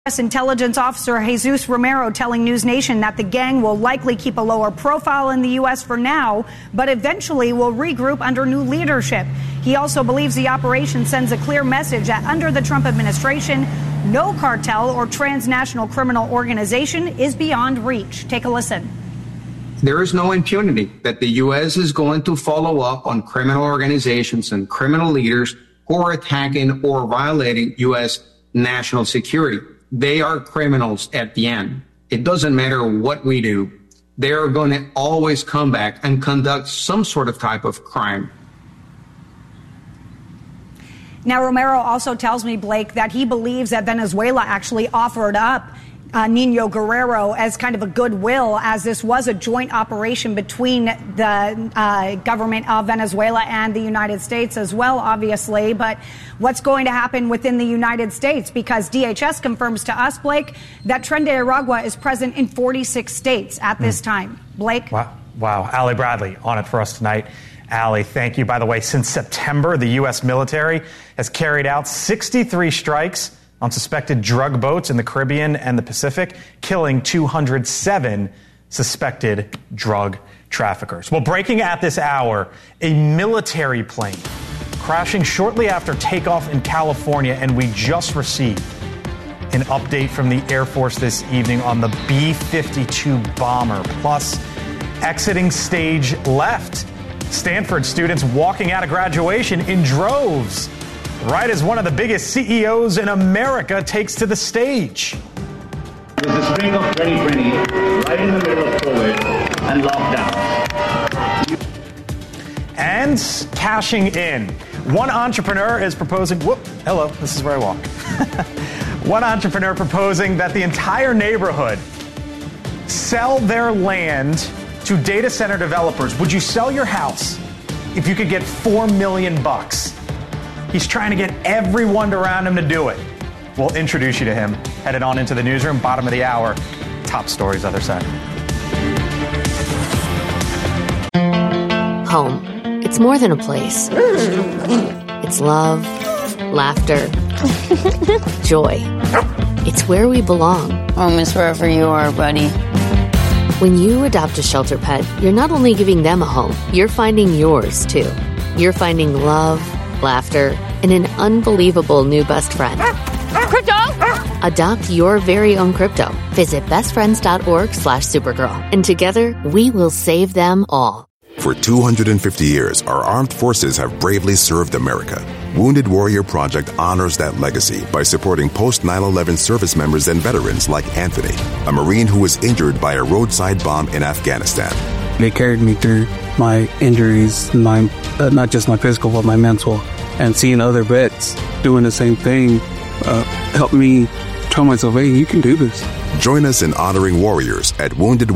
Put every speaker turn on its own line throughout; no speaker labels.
U.S. intelligence officer Jesus Romero telling News Nation that the gang will likely keep a lower profile in the U.S. for now, but eventually will regroup under new leadership. He also believes the operation sends a clear message that under the Trump administration, no cartel or transnational criminal organization is beyond reach. Take a listen.
There is no impunity that the U.S. is going to follow up on criminal organizations and criminal leaders who are attacking or violating U.S. national security. They are criminals at the end. It doesn't matter what we do. They are going to always come back and conduct some sort of type of crime.
Now, Romero also tells me, Blake, that he believes that Venezuela actually offered up Nino Guerrero as kind of a goodwill, as this was a joint operation between the government of Venezuela and the United States as well, obviously. But what's going to happen within the United States? Because DHS confirms to us, Blake, that Tren de Aragua is present in 46 states at this time. Blake?
Wow. Allie Bradley on it for us tonight. Allie, thank you. By the way, since September, the U.S. military has carried out 63 strikes on suspected drug boats in the Caribbean and the Pacific, killing 207 suspected drug traffickers. Well, breaking at this hour, a military plane crashing shortly after takeoff in California, and we just received an update from the Air Force this evening on the B-52 bomber, plus exiting stage left. Stanford students walking out of graduation in droves, right as one of the biggest CEOs in America takes to the stage.
It was the spring of 2020, right in the middle of COVID and lockdown.
And cashing in. One entrepreneur is proposing, hello, this is where I walk. One entrepreneur proposing that the entire neighborhood sell their land to data center developers. Would you sell your house if you could get $4 million? He's trying to get everyone around him to do it. We'll introduce you to him. Headed on into the newsroom, bottom of the hour. Top stories, other side.
Home. It's more than a place. It's love, laughter, joy. It's where we belong.
Home is wherever you are, buddy.
When you adopt a shelter pet, you're not only giving them a home, you're finding yours, too. You're finding love, laughter, and an unbelievable new best friend.
Crypto!
Adopt your very own crypto. Visit bestfriends.org/Supergirl. And together, we will save them all.
For 250 years, our armed forces have bravely served America. Wounded Warrior Project honors that legacy by supporting post-9/11 service members and veterans like Anthony, a Marine who was injured by a roadside bomb in Afghanistan.
They carried me through my injuries, not just my physical, but my mental. And seeing other vets doing the same thing helped me tell myself, hey, you can do this.
Join us in honoring warriors at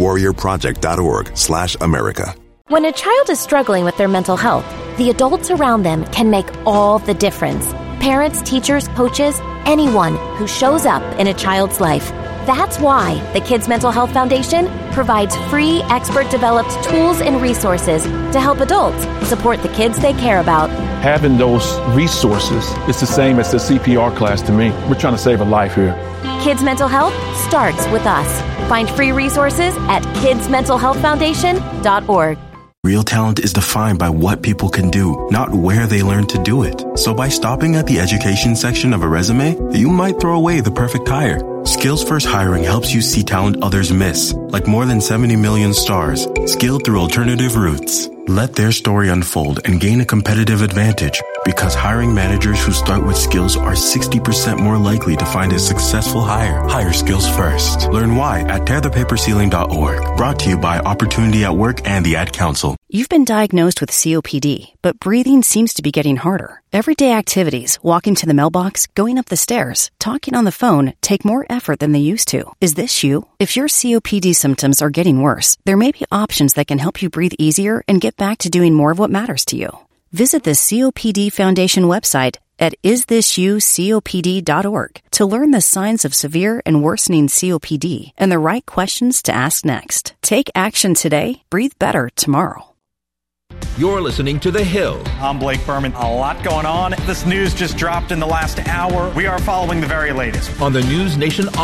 woundedwarriorproject.org/America.
When a child is struggling with their mental health, the adults around them can make all the difference. Parents, teachers, coaches, anyone who shows up in a child's life. That's why the Kids Mental Health Foundation provides free, expert-developed tools and resources to help adults support the kids they care about.
Having those resources is the same as the CPR class to me. We're trying to save a life here.
Kids Mental Health starts with us. Find free resources at kidsmentalhealthfoundation.org.
Real talent is defined by what people can do, not where they learn to do it. So by stopping at the education section of a resume, you might throw away the perfect hire. Skills First Hiring helps you see talent others miss, like more than 70 million stars, skilled through alternative routes. Let their story unfold and gain a competitive advantage, because hiring managers who start with skills are 60% more likely to find a successful hire. Hire skills first. Learn why at tearthepaperceiling.org. Brought to you by Opportunity at Work and the Ad Council.
You've been diagnosed with COPD, but breathing seems to be getting harder. Everyday activities, walking to the mailbox, going up the stairs, talking on the phone, take more effort than they used to. Is this you? If your COPD symptoms are getting worse, there may be options that can help you breathe easier and get back to doing more of what matters to you. Visit the COPD Foundation website at isthisyoucopd.org to learn the signs of severe and worsening COPD and the right questions to ask next. Take action today, breathe better tomorrow.
You're listening to The Hill.
I'm Blake Berman. A lot going on. This news just dropped in the last hour. We are following the very latest
on the News Nation